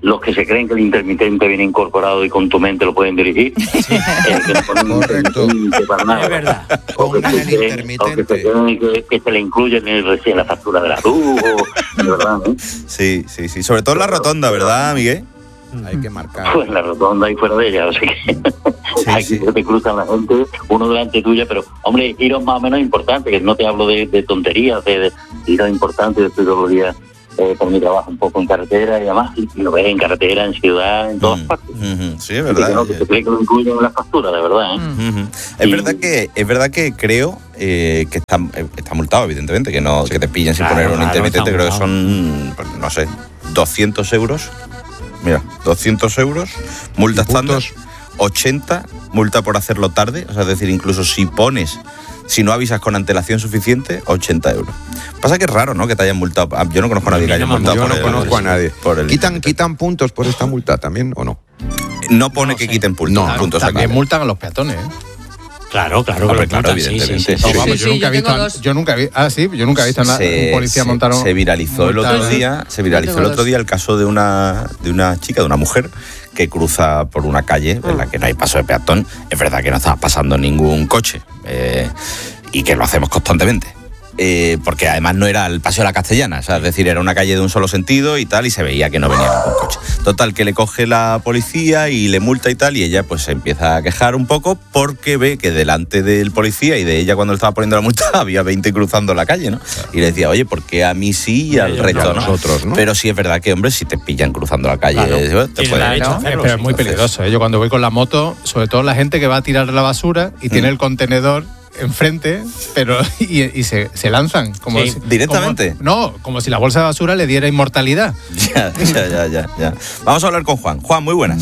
los que se creen que el intermitente viene incorporado y con tu mente lo pueden dirigir, eh, que no ponen intermitente para nada. Es verdad. O que, se creen, o que se creen que, que se le incluye en, el, en la factura de la luz, o, de verdad, ¿eh? Sí, sí, sí. Sobre todo en la rotonda, ¿verdad, Miguel? Hay que marcar. Pues en la rotonda y fuera de ella, o sea que sí, aquí sí. Se te cruzan la gente, uno delante tuya, pero, hombre, giros más o menos importantes, que no te hablo de, de tonterías, de, de giros importantes, yo estoy todos los días Eh, por mi trabajo un poco en carretera y además, y lo ves en carretera, en ciudad, en todas mm, partes. Mm-hmm. Sí, es verdad. Que no, que se cree que lo incluyen en la factura, de verdad. ¿eh? Mm-hmm. Es, y, verdad que, es verdad que creo eh, que está, está multado, evidentemente, que no sí. que te pillen sin claro, poner un claro, intermitente, creo que son, no sé, doscientos euros. Mira, doscientos euros, multa estándar, ochenta, multa por hacerlo tarde, o sea, es decir, incluso si pones... Si no avisas con antelación suficiente, ochenta euros. Pasa que es raro, ¿no? Que te hayan multado. Yo no conozco a nadie que haya multado. Yo por no el, conozco a nadie. Por el ¿Quitan, ¿Quitan puntos por esta multa también o no? No pone no que sé. quiten puntos. No, puntos también multan a los peatones, ¿eh? Claro, claro, Hombre, claro, evidentemente. Sí, sí, sí. No, vamos, yo, nunca he visto, yo nunca he visto. Ah, sí, yo nunca he visto a un policía se, montar un. Se viralizó el otro día. Se viralizó el otro día el caso de una de una chica, de una mujer que cruza por una calle en la que no hay paso de peatón. Es verdad que no estaba pasando ningún coche. Eh, y que lo hacemos constantemente. Eh, porque además no era el Paseo de la Castellana, o sea, es decir, era una calle de un solo sentido y tal, y se veía que no venía ningún coche. Total, que le coge la policía y le multa y tal, y ella pues se empieza a quejar un poco porque ve que delante del policía y de ella cuando le estaba poniendo la multa había veinte cruzando la calle, ¿no? Y le decía, oye, ¿por qué a mí sí y al resto no? Nosotros, ¿no? Pero sí es verdad que, hombre, si te pillan cruzando la calle, claro. te pueden... ¿no? Pero es muy peligroso, ¿eh? Yo cuando voy con la moto, sobre todo la gente que va a tirar la basura y mm. tiene el contenedor enfrente, pero y, y se, se lanzan como sí, si, directamente. Como, no, como si la bolsa de basura le diera inmortalidad. Ya, ya, ya, ya, ya. Vamos a hablar con Juan. Juan, muy buenas.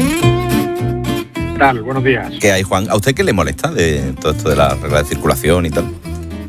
¿Qué tal? Buenos días. ¿Qué hay, Juan? ¿A usted qué le molesta de todo esto de la regla de circulación y tal?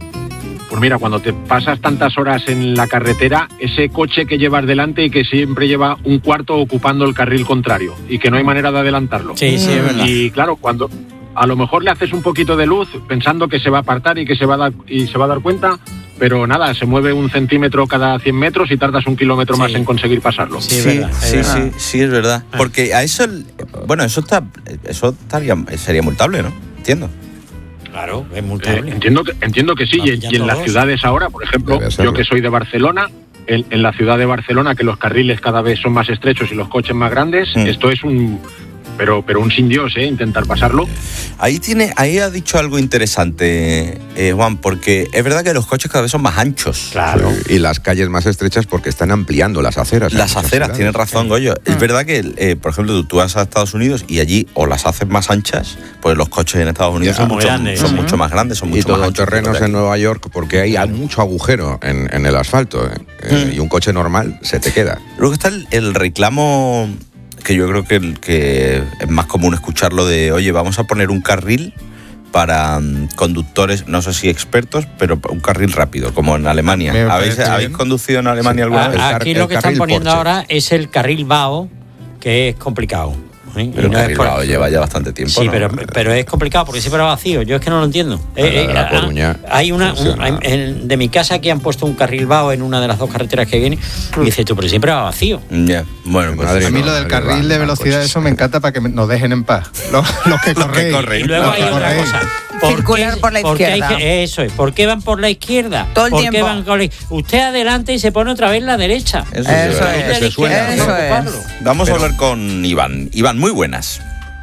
Pues mira, cuando te pasas tantas horas en la carretera, ese coche que llevas delante y que siempre lleva un cuarto ocupando el carril contrario y que no hay manera de adelantarlo. Sí, sí, es verdad. Y claro, cuando a lo mejor le haces un poquito de luz pensando que se va a apartar y que se va a dar, y se va a dar cuenta, pero nada, se mueve un centímetro cada cien metros y tardas un kilómetro sí. más en conseguir pasarlo. Sí, sí, verdad, sí, sí, sí, es verdad. Porque a eso, bueno, eso está, eso estaría, sería multable, ¿no? Entiendo. Claro, es multable. Eh, entiendo que, entiendo que sí, y, y en las ciudades ahora, por ejemplo, yo que soy de Barcelona, en, en la ciudad de Barcelona, que los carriles cada vez son más estrechos y los coches más grandes, mm. esto es un... Pero, pero un sin Dios, ¿eh? Intentar pasarlo. Ahí tiene, ahí ha dicho algo interesante, eh, Juan, porque es verdad que los coches cada vez son más anchos. Claro. Sí, y las calles más estrechas porque están ampliando las aceras. Las aceras, tienes razón, Goyo. Sí. Es verdad que, eh, por ejemplo, tú, tú vas a Estados Unidos y allí o las haces más anchas, pues los coches en Estados Unidos ya, son, mucho, grandes, son ¿eh? mucho más grandes, son mucho y todo más anchos. terrenos en Nueva York porque ahí hay mucho agujero en, en el asfalto, ¿eh? Mm. Y un coche normal se te queda. Luego está el, el reclamo... que yo creo que, que es más común escucharlo de, oye, vamos a poner un carril para um, conductores, no sé si expertos, pero un carril rápido, como en Alemania. ¿Habéis, ¿habéis conducido en Alemania sí. alguna vez? Aquí lo que están poniendo Porsche. Ahora es el carril vago, que es complicado. ¿eh? Pero el no carril vago lleva ya bastante tiempo. Sí, ¿no? pero, pero es complicado porque siempre va vacío. Yo es que no lo entiendo. Eh, la, la eh, hay una, un, hay, en, de mi casa aquí han puesto un carril vago en una de las dos carreteras que viene. Y dice tú, pero siempre va vacío. Ya, yeah. Bueno, pues a mí lo del carril de velocidad, eso me encanta para que nos dejen en paz. Los, los que corren. corren. Y luego hay otra cosa. Circular por la izquierda. Que, eso es. ¿Por qué van por la izquierda? Todo el ¿Por tiempo. Qué van con la, usted adelante y se pone otra vez la derecha. Eso, eso es. es. Eso suena, eso es. Vamos Pero, a hablar con Iván. Iván, muy buenas.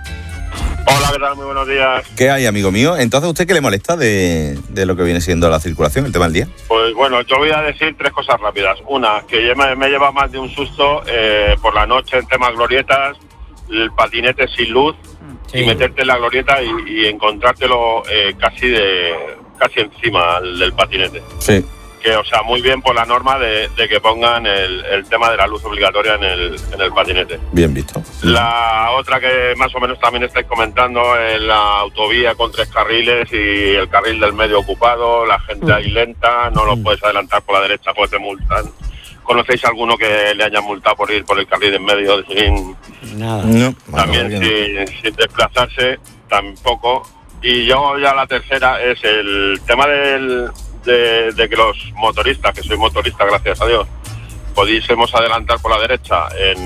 Hola, ¿qué tal? Muy buenos días. ¿Qué hay, amigo mío? Entonces, ¿a usted qué le molesta de, de lo que viene siendo la circulación, el tema del día? Pues bueno, yo voy a decir tres cosas rápidas. Una, que me, me lleva más de un susto eh, por la noche en temas glorietas, el patinete sin luz, sí. Y meterte en la glorieta y, y encontrártelo eh, casi de casi encima del patinete. Sí. Que, o sea, muy bien por la norma de, de que pongan el, el tema de la luz obligatoria en el, en el patinete. Bien visto. La otra que más o menos también estáis comentando es la autovía con tres carriles y el carril del medio ocupado, la gente ahí lenta, no lo puedes adelantar por la derecha, pues te multan. ¿Conocéis alguno que le hayan multado por ir por el carril en medio sin nada? No. También bueno, sin, sin desplazarse, tampoco. Y yo ya la tercera es el tema del... De, de que los motoristas, que soy motorista gracias a Dios, pudiésemos adelantar por la derecha en,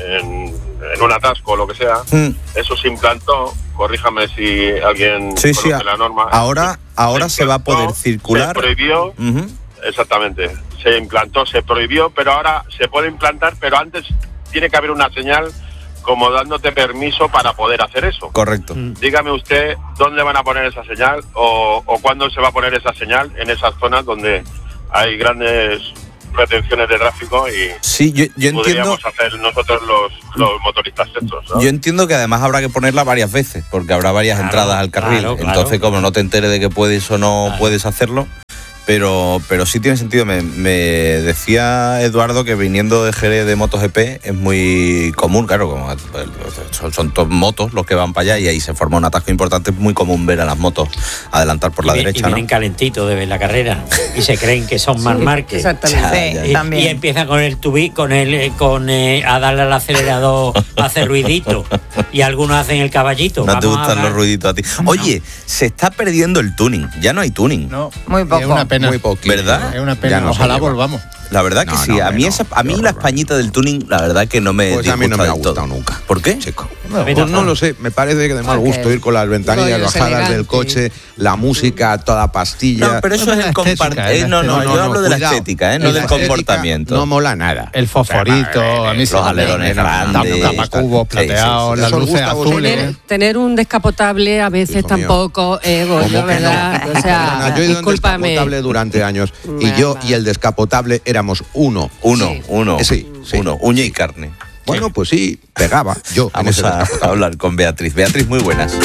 en, en un atasco o lo que sea, Mm. eso se implantó, corríjame si alguien Sí, sí, conoce la norma. ahora, ahora se va a poder circular. Se prohibió, Ujú. exactamente, se implantó, se prohibió, pero ahora se puede implantar, pero antes tiene que haber una señal como dándote permiso para poder hacer eso. Correcto. Dígame usted dónde van a poner esa señal o, o cuándo se va a poner esa señal en esas zonas donde hay grandes retenciones de tráfico y Sí, yo, yo entiendo. podríamos hacer nosotros los, los motoristas estos, ¿no? Yo entiendo que además habrá que ponerla varias veces, porque habrá varias Claro, entradas al carril. claro, claro. Entonces, como no te enteres de que puedes o no puedes hacerlo, pero, pero sí tiene sentido. Me, me decía Eduardo que viniendo de Jerez de MotoGP es muy común, claro, como son, son todos motos los que van para allá y ahí se forma un atasco importante. Es muy común ver a las motos adelantar por la y, vi- derecha, y vienen ¿no? calentitos de ver la carrera y se creen que son más Márquez. exactamente. Ya, Sí, ya. también. Y, y empiezan con el tubi, con el eh, con eh, a darle al acelerador, a hacer ruidito. Y algunos hacen el caballito. No te Vamos a gustan hablar- los ruiditos a ti. Oye, se está perdiendo el tuning. Ya no hay tuning. No, muy poco. Es una pena. Muy poquito. ¿Verdad? Es una pena. Ya no se Ojalá lleva. volvamos. La verdad que No, sí. no, a hombre, mí, no. esa, a mí la españita del tuning, la verdad que no me Pues a mí no disgusta me ha del todo. gustado nunca. ¿Por qué? No, pues no lo sé, me parece que de mal Porque gusto ir con las ventanillas rollo es bajadas del elegante. coche, la música a toda pastilla. No, pero eso es el compartir. No, no, yo hablo de la estética, ¿eh? No Y la del estética comportamiento. No mola nada. El fosforito, a mí Los alerones grandes. Tapacubos plateados, las luces azules. Tener, tener un descapotable a veces tampoco es bueno, ¿verdad? O sea, Perdona, yo he ido en discúlpame. descapotable durante años y yo y el descapotable éramos uno. Uno, uno. Eh, Sí, sí. Uno, uña y carne. Bueno, pues sí, pegaba yo. en Vamos ese a, a hablar con Beatriz. Beatriz, muy buenas.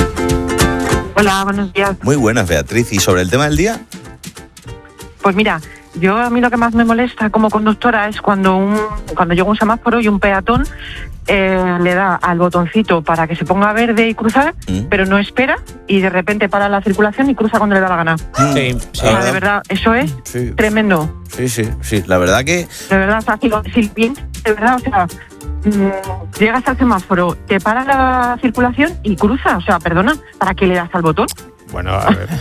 Hola, buenos días. Muy buenas, Beatriz. ¿Y sobre el tema del día? Pues mira, yo a mí lo que más me molesta como conductora es cuando un cuando llega un semáforo y un peatón eh, le da al botoncito para que se ponga verde y cruzar, pero no espera y de repente para la circulación y cruza cuando le da la gana. Sí, O sea, de verdad, eso es Sí. tremendo. Sí, sí, sí. La verdad que De verdad, fácil, bien, de verdad, o sea, mm, llegas al semáforo, te para la circulación y cruza, o sea, perdona, ¿para qué le das al botón? Bueno, a ver.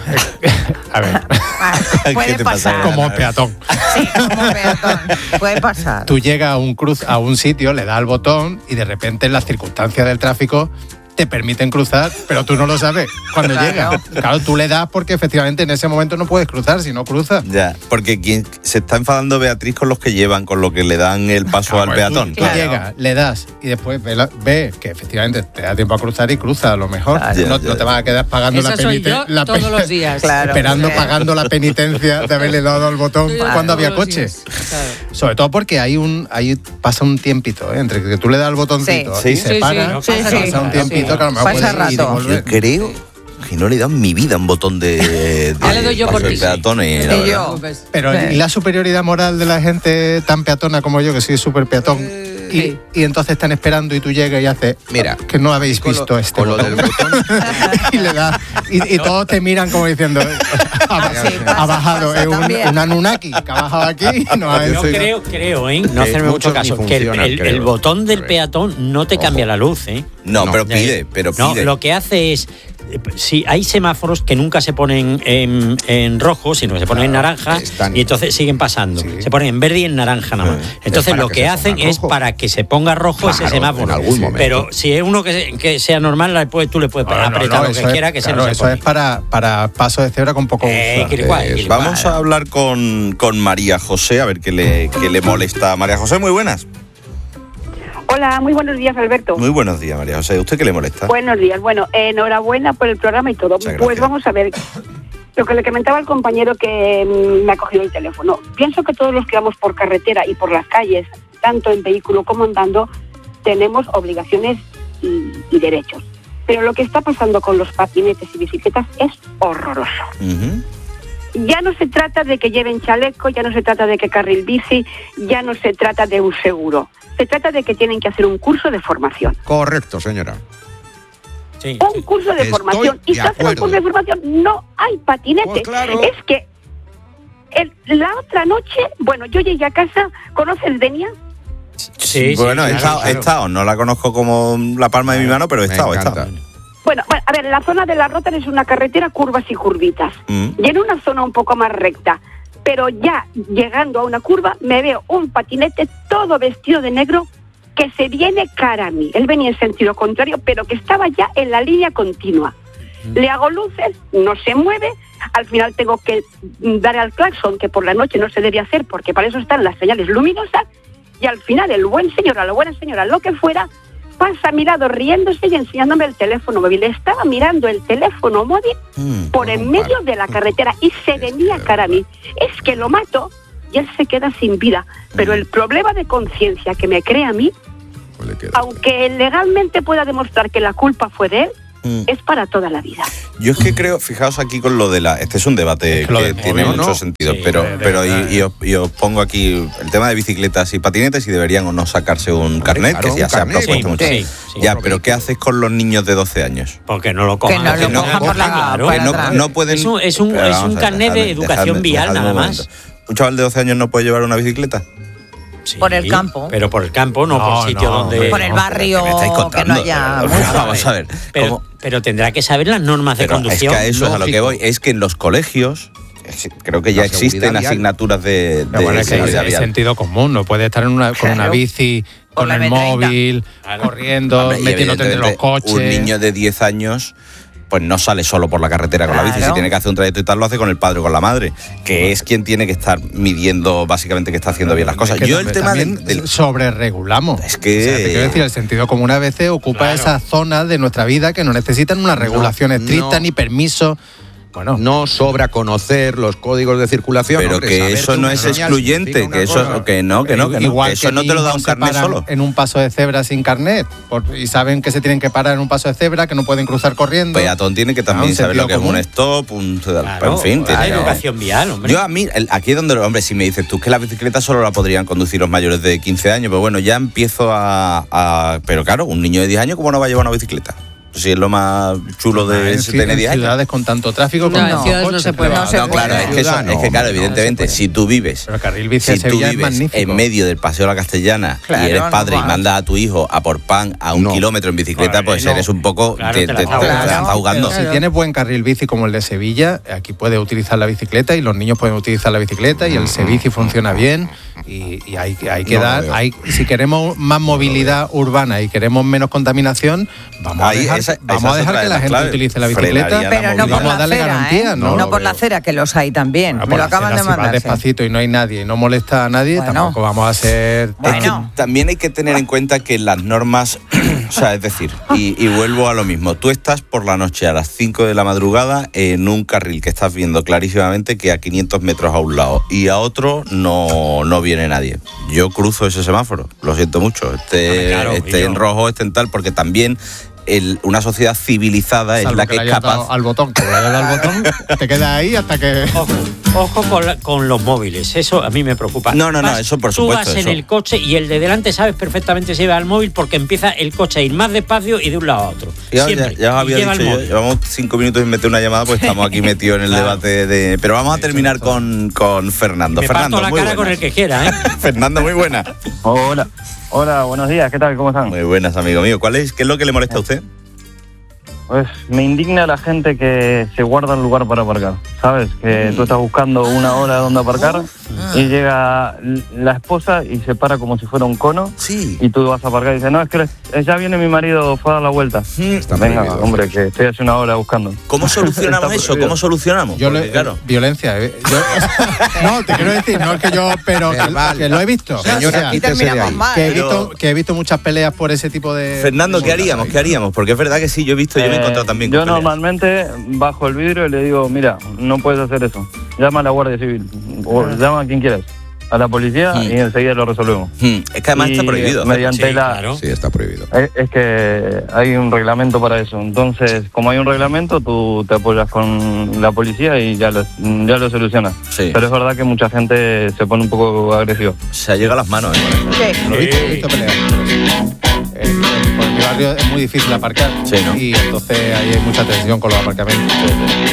A ver. Puede te pasar. pasa? Como peatón. Sí, como peatón. Puede pasar. Tú llegas a un cruz a un sitio, le das al botón y de repente en las circunstancias del tráfico te permiten cruzar, pero tú no lo sabes cuando Claro. llegas. Claro, tú le das porque efectivamente en ese momento no puedes cruzar, si no cruzas. ya, porque quien se está enfadando Beatriz con los que llevan, con lo que le dan el paso al peatón. Tú, tú llegas, le das y después ve, la- ve que efectivamente te da tiempo a cruzar y cruza a lo mejor. Claro. no, Ya, no ya. te vas a quedar pagando Esa la soy penitencia. yo todos los días. Claro. esperando, Sí. pagando la penitencia de haberle dado al botón Claro. cuando había Todos los coche. días. Claro. Sobre todo porque hay un, hay, pasa un tiempito, ¿eh? Entre que tú le das al botoncito Sí. y Sí. se Sí, para, sí. Sí, pasa sí. un tiempito que a lo mejor Pasa puedes ir y rato. volver. Yo creo que no le he dado en mi vida un botón de, de Ya le doy yo paso por de ti. peatones, la Y verdad. yo. Pero ¿y la superioridad moral de la gente tan peatona como yo, que soy súper peatón? Y, y entonces están esperando y tú llegas y haces, mira, que no habéis con lo- visto este con lo botón. del y le das, y, y todos te miran como diciendo, ha, ha bajado, es un, un Anunnaki que ha bajado aquí y no ha Yo hecho- creo, creo, ¿eh? No Eh, hacerme mucho muchos ni caso. Que el, funcionan, el- creo. el botón del peatón no te cambia la luz, ¿eh? No, pero pide, pero No, pide. lo que hace es. Si hay semáforos que nunca se ponen en, en rojo, sino que se ponen en naranja y entonces siguen pasando. Se ponen en verde y en naranja nada más. Entonces para lo que que se hacen ponga es rojo. para que se ponga rojo ese Claro, semáforo. en algún momento. Pero si es uno que, se- que sea normal, la puedes- tú le puedes No, no, apretar no, lo eso que es- quiera que se claro, no se eso pone. es para, para paso de cebra con poco Eh, uso. que igual, Eh, que igual. Vamos a hablar con, con María José, a ver qué le, qué le molesta. María José, muy buenas. Hola, muy buenos días, Alberto. Muy buenos días, María José. ¿Usted qué le molesta? Buenos días. Bueno, eh, enhorabuena por el programa y todo. Muchas Pues gracias. vamos a ver. Lo que le comentaba al compañero que mm, me ha cogido el teléfono. Pienso que todos los que vamos por carretera y por las calles, tanto en vehículo como andando, tenemos obligaciones y, y derechos. Pero lo que está pasando con los patinetes y bicicletas es horroroso. Ujú. Ya no se trata de que lleven chaleco, ya no se trata de que carril bici, ya no se trata de un seguro. Se trata de que tienen que hacer un curso de formación. Correcto, señora. Un curso de Estoy formación. Y de si hacen un acuerdo. curso de formación, no hay patinete. Pues claro. Es que el- la otra noche, bueno, yo llegué a casa, ¿conoces Denia? Sí, bueno, sí, he, claro, estado, he claro. estado. No la conozco como la palma de mi mano, pero he Me estado, he encanta. estado. Bueno, bueno, a ver, la zona de la Rota es una carretera curvas y curvitas. Mm. Y en una zona un poco más recta. Pero ya llegando a una curva, me veo un patinete todo vestido de negro que se viene cara a mí. Él venía en sentido contrario, pero que estaba ya en la línea continua. Le hago luces, no se mueve, al final tengo que dar al claxon, que por la noche no se debe hacer porque para eso están las señales luminosas, y al final el buen señor o la buena señora, lo que fuera, pasa a mi lado riéndose y enseñándome el teléfono móvil. Estaba mirando el teléfono móvil mm, por en medio de la carretera y se venía cara a mí. Es que lo mato y él se queda sin vida. Pero el problema de conciencia que me crea a mí, aunque legalmente pueda demostrar que la culpa fue de él, Mm. es para toda la vida. Yo es que creo, fijaos aquí con lo de la... Este es un debate es que, que tiene mucho no. sentido, sí, pero, de, de pero y, y, os, y os pongo aquí el tema de bicicletas y patinetes, si deberían o no sacarse un carnet, claro, que ya se ha propuesto sí, mucho. Sí, sí, ya, pero ¿qué haces con los niños de doce años? Porque no lo cojan. Que no lo cojan por la claro, que no, no pueden... Es un, es un, es un carnet de educación dejadme, vial, dejadme nada más. ¿Un chaval de doce años no puede llevar una bicicleta? Sí, por el campo. Pero por el campo, no, no por sitio no, donde... Por el barrio, que no haya... Vamos a ver. Pero, pero tendrá que saber las normas de pero conducción. Es que a eso Lógico. es a lo que voy. Es que en los colegios... Creo que ya existen vial. asignaturas de, de bueno, seguridad vial. Es sentido común, no puede estar en una, con una bici, con, con el móvil, claro. corriendo, Hombre, metiéndote entre los coches. Un niño de diez años... pues no sale solo por la carretera con claro. la bici. Si tiene que hacer un trayecto y tal, lo hace con el padre o con la madre, que es quien tiene que estar midiendo básicamente que está haciendo bien las cosas. Es que Yo el tema del, del... sobreregulamos. Es que... O sea, te quiero decir, el sentido común a veces ocupa claro. esas zonas de nuestra vida que no necesitan una regulación no, estricta no. ni permiso. Bueno, no sobra conocer los códigos de circulación. Pero hombre, que eso no es excluyente, que eso que no, que no, que no, igual que eso que no te lo da un carnet solo. En un paso de cebra sin carnet, por, y saben que se tienen que parar en un paso de cebra, que no pueden cruzar corriendo. Peatón tiene que también saber lo que común. es un stop, un claro, en fin, claro. tiene educación vial, hombre. Yo a mí el, aquí es donde, hombre, si me dices tú que la bicicleta solo la podrían conducir los mayores de quince años, pues bueno, ya empiezo a, a pero claro, un niño de diez años ¿cómo no va a llevar una bicicleta? Si es lo más chulo de en, tener diez años. ciudades con tanto tráfico, no, con en ciudades no se puede. No, no claro, es que, eso, no, es que claro, evidentemente, no si tú vives, pero carril bici si tú vives en medio del Paseo de la Castellana claro, y eres padre no, y mandas a tu hijo a por pan a un no. kilómetro en bicicleta, vale, pues no. eres un poco claro, te, te, te, claro, te la estás ahogando. Si tienes buen carril bici como el de Sevilla, aquí puedes utilizar la bicicleta y los niños pueden utilizar la bicicleta y el Sebici funciona bien y, y hay, hay que no, dar, hay, si queremos más movilidad urbana y queremos menos contaminación, vamos Ahí, a dejar, esa, vamos esa a dejar que la gente clave. utilice la bicicleta, pero no por vamos la a darle acera, garantía, ¿eh? ¿no? No por la acera, que los hay también. Bueno, me lo acaban acera, de mandar. Si vas despacito y no hay nadie y no molesta a nadie, bueno. tampoco vamos a ser... Bueno. Es que también hay que tener en cuenta que las normas, o sea, es decir, y, y vuelvo a lo mismo, tú estás por la noche a las cinco de la madrugada en un carril que estás viendo clarísimamente que a quinientos metros a un lado y a otro no, no viene nadie. Yo cruzo ese semáforo, lo siento mucho, esté, claro, esté en rojo, esté en tal, porque también... El, una sociedad civilizada Salvo es la que, que es capaz al botón, que le hayas dado al botón, te quedas ahí hasta que ojo, ojo con, la, con los móviles, eso a mí me preocupa. No, no, vas, no, eso por supuesto. Tú vas eso. en el coche y el de delante sabes perfectamente si va al móvil porque empieza el coche a ir más despacio y de un lado a otro. Ya, Siempre. ya, ya os había dicho yo, llevamos cinco minutos y meter una llamada, pues estamos aquí metidos en el claro. debate de. Pero vamos a terminar con, con Fernando. Me Fernando, parto la muy cara buenas. con el que quiera, ¿eh? Fernando, muy buena. Hola, hola, buenos días, ¿qué tal? ¿Cómo están? Muy buenas, amigo mío. ¿Cuál es, qué es lo que le molesta a usted? Pues me indigna la gente que se guarda un lugar para aparcar, ¿sabes? Que mm. tú estás buscando una hora donde aparcar oh. y llega la esposa y se para como si fuera un cono sí. y tú vas a aparcar y dices, no, es que ya viene mi marido, fue a dar la vuelta. Mm. Venga, prohibido. hombre, que estoy hace una hora buscando. ¿Cómo solucionamos eso? ¿Cómo solucionamos? Yo le, claro. Violencia. Eh. Yo, no, te quiero decir, no es que yo, pero que, que lo he visto. Señora, o sea, mal, que, he visto, que he visto muchas peleas por ese tipo de... Fernando, ¿qué haríamos? ¿Qué haríamos? Porque es verdad que sí, yo he visto, yo me he encontrado también Yo con normalmente bajo el vidrio y le digo, mira, no puedes hacer eso. Llama a la Guardia Civil o llama a quien quieras, a la policía mm. y enseguida lo resolvemos. Mm. Es que además y está prohibido. Mediante sí, la... claro. Sí, está prohibido. Es, es que hay un reglamento para eso. Entonces, como hay un reglamento, tú te apoyas con la policía y ya lo, ya lo solucionas. Sí. Pero es verdad que mucha gente se pone un poco agresiva. Se llega a las manos. ¿eh? Sí. Lo he visto, he visto pelear. Eh, por mi barrio es muy difícil aparcar sí, ¿no? y entonces ahí hay mucha tensión con los aparcamientos.